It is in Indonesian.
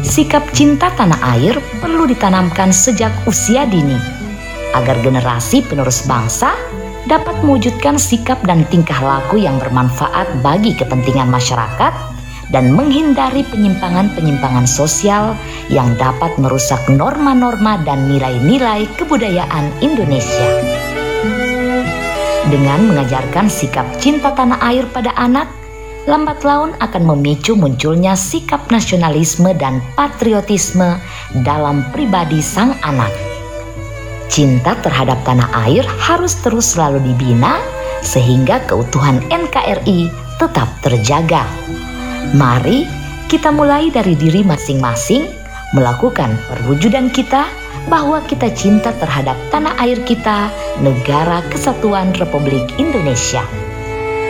Sikap cinta tanah air perlu ditanamkan sejak usia dini, agar generasi penerus bangsa dapat mewujudkan sikap dan tingkah laku yang bermanfaat bagi kepentingan masyarakat dan menghindari penyimpangan-penyimpangan sosial yang dapat merusak norma-norma dan nilai-nilai kebudayaan Indonesia. Dengan mengajarkan sikap cinta tanah air pada anak, lambat laun akan memicu munculnya sikap nasionalisme dan patriotisme dalam pribadi sang anak. Cinta terhadap tanah air harus terus selalu dibina sehingga keutuhan NKRI tetap terjaga. Mari kita mulai dari diri masing-masing, melakukan perwujudan kita bahwa kita cinta terhadap tanah air kita, Negara Kesatuan Republik Indonesia.